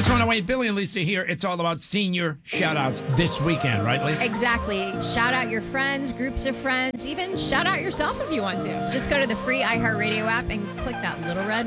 Kicks 108, Billy and Lisa here. It's all about senior shout-outs this weekend, right, Lee? Exactly. Shout out your friends, groups of friends, even shout out yourself if you want to. Just go to the free iHeartRadio app and click that little red